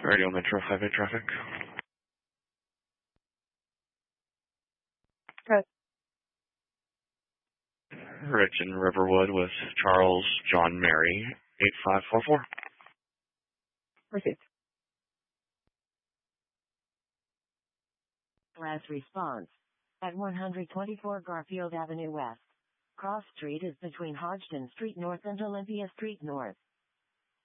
Radio Metro Highway traffic. Good. Rich in Riverwood with Charles John Mary, 8544. Received. Last response. At 124 Garfield Avenue West. Cross Street is between Hodgson Street North and Olympia Street North.